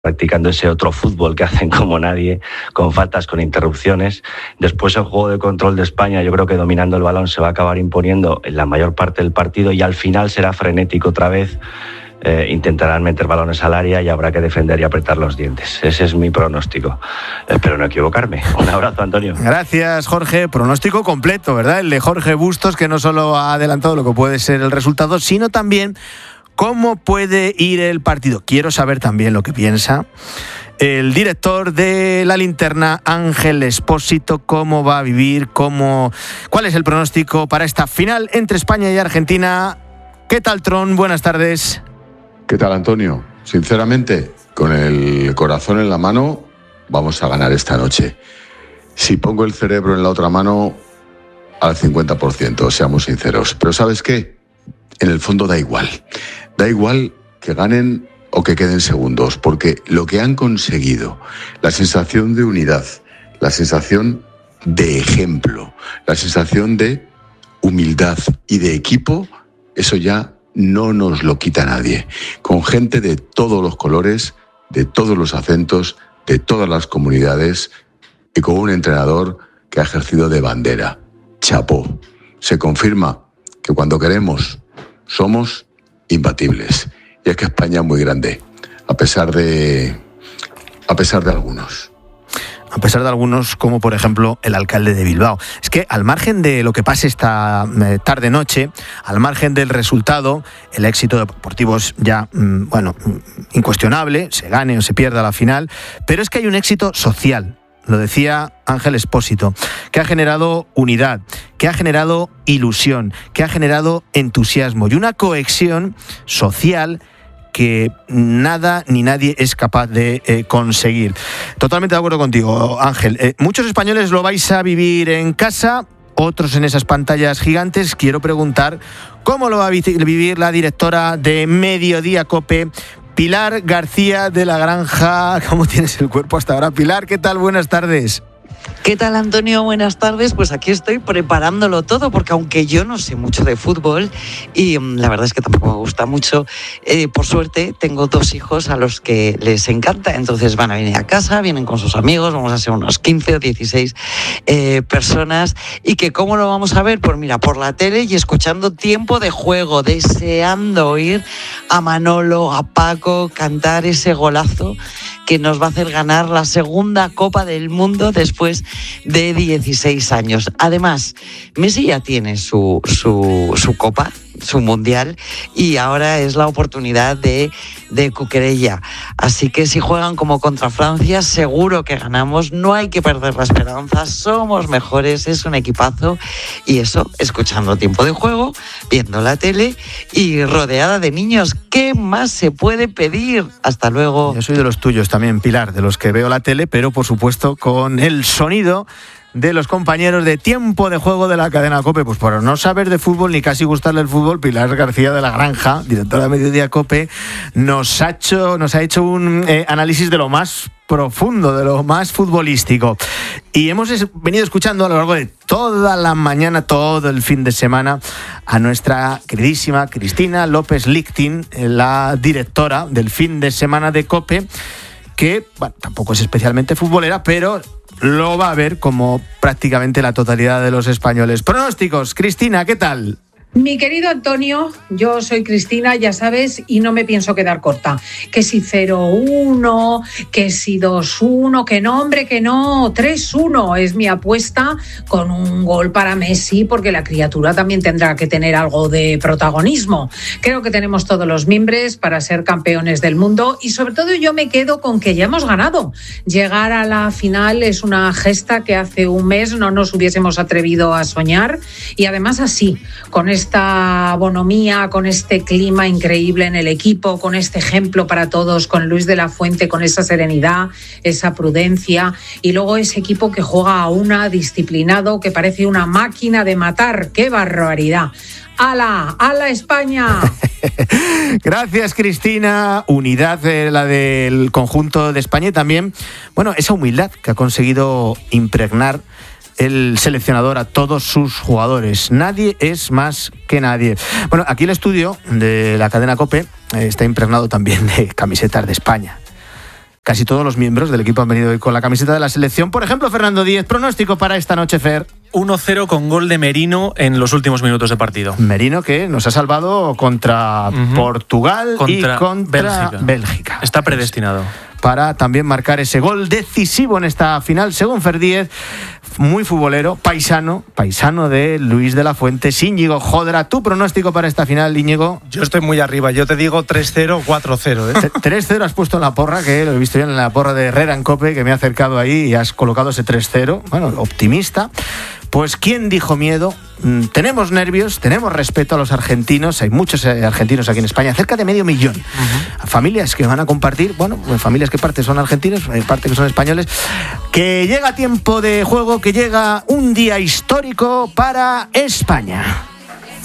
practicando ese otro fútbol que hacen como nadie, con faltas, con interrupciones. Después el juego de control de España, yo creo que dominando el balón se va a acabar imponiendo en la mayor parte del partido y al final será frenético otra vez. Intentarán meter balones al área y habrá que defender y apretar los dientes. Ese es mi pronóstico. Espero no equivocarme. Un abrazo, Antonio. Gracias, Jorge. Pronóstico completo, ¿verdad? El de Jorge Bustos, que no solo ha adelantado lo que puede ser el resultado, sino también cómo puede ir el partido. Quiero saber también lo que piensa el director de La Linterna, Ángel Expósito, cómo va a vivir, cuál es el pronóstico para esta final entre España y Argentina. ¿Qué tal, Tron? Buenas tardes. ¿Qué tal, Antonio? Sinceramente, con el corazón en la mano, vamos a ganar esta noche. Si pongo el cerebro en la otra mano, al 50%, seamos sinceros. Pero ¿sabes qué? En el fondo da igual. Da igual que ganen o que queden segundos, porque lo que han conseguido, la sensación de unidad, la sensación de ejemplo, la sensación de humildad y de equipo, eso ya no nos lo quita nadie. Con gente de todos los colores, de todos los acentos, de todas las comunidades y con un entrenador que ha ejercido de bandera. Chapó. Se confirma que cuando queremos somos imbatibles. Y es que España es muy grande, a pesar de algunos. A pesar de algunos, como por ejemplo el alcalde de Bilbao. Es que al margen de lo que pase esta tarde-noche, al margen del resultado, el éxito deportivo es ya, incuestionable, se gane o se pierda la final, pero es que hay un éxito social. Lo decía Ángel Expósito, que ha generado unidad, que ha generado ilusión, que ha generado entusiasmo y una cohesión social que nada ni nadie es capaz de conseguir. Totalmente de acuerdo contigo, Ángel. Muchos españoles lo vais a vivir en casa, otros en esas pantallas gigantes. Quiero preguntar cómo lo va a vivir la directora de Mediodía COPE, Pilar García de la Granja. ¿Cómo tienes el cuerpo hasta ahora? Pilar, ¿qué tal? Buenas tardes. ¿Qué tal, Antonio? Buenas tardes. Pues aquí estoy preparándolo todo, porque aunque yo no sé mucho de fútbol y la verdad es que tampoco me gusta mucho, por suerte tengo 2 hijos a los que les encanta, entonces van a venir a casa, vienen con sus amigos, vamos a ser unos 15 o 16 personas. ¿Y que cómo lo vamos a ver? Pues mira, por la tele y escuchando Tiempo de Juego, deseando oír a Manolo, a Paco cantar ese golazo que nos va a hacer ganar la segunda Copa del Mundo después de 16 años. Además, Messi ya tiene su Copa, su Mundial, y ahora es la oportunidad de Cuquerella. Así que si juegan como contra Francia, seguro que ganamos. No hay que perder la esperanza, somos mejores, es un equipazo. Y eso, escuchando Tiempo de Juego, viendo la tele y rodeada de niños. ¿Qué más se puede pedir? Hasta luego. Yo soy de los tuyos también, Pilar, de los que veo la tele, pero por supuesto con el sonido de los compañeros de Tiempo de Juego de la cadena COPE. Pues por no saber de fútbol ni casi gustarle el fútbol, Pilar García de la Granja, directora de Mediodía COPE, nos ha hecho un análisis de lo más profundo, de lo más futbolístico. Y hemos venido escuchando a lo largo de toda la mañana, todo el fin de semana, a nuestra queridísima Cristina López Lichting, la directora del fin de semana de COPE, que tampoco es especialmente futbolera, pero lo va a ver como prácticamente la totalidad de los españoles. Pronósticos, Cristina, ¿qué tal? Mi querido Antonio, yo soy Cristina, ya sabes, y no me pienso quedar corta. Que si 0-1, que si 2-1, que no, hombre, que no, 3-1 es mi apuesta, con un gol para Messi, porque la criatura también tendrá que tener algo de protagonismo. Creo que tenemos todos los mimbres para ser campeones del mundo y sobre todo yo me quedo con que ya hemos ganado. Llegar a la final es una gesta que hace un mes no nos hubiésemos atrevido a soñar y además así, con esta bonomía, con este clima increíble en el equipo, con este ejemplo para todos, con Luis de la Fuente, con esa serenidad, esa prudencia y luego ese equipo que juega a una, disciplinado, que parece una máquina de matar. ¡Qué barbaridad! ¡Hala! ¡Hala España! Gracias, Cristina. Unidad la del conjunto de España y también, esa humildad que ha conseguido impregnar el seleccionador a todos sus jugadores. Nadie es más que nadie. Aquí el estudio de la cadena COPE está impregnado también de camisetas de España. casi todos los miembros del equipo han venido hoy con la camiseta de la selección. Por ejemplo, Fernando Díez, pronóstico para esta noche, Fer. 1-0 con gol de Merino en los últimos minutos de partido. Merino que nos ha salvado contra Portugal y contra Bélgica. Está predestinado para también marcar ese gol decisivo en esta final, según Fer Díez, muy futbolero, paisano de Luis de la Fuente. Íñigo Jodra, tu pronóstico para esta final, Íñigo. Yo estoy muy arriba, yo te digo 3-0, 4-0. 3-0 has puesto en la porra, que lo he visto yo en la porra de Herrera en COPE, que me ha acercado ahí y has colocado ese 3-0. Bueno, optimista. Pues ¿quién dijo miedo? Tenemos nervios, tenemos respeto a los argentinos. Hay muchos argentinos aquí en España, cerca de 500.000. Familias que van a compartir, familias que parte son argentinos, parte que son españoles. Que llega tiempo de juego, que llega un día histórico para España.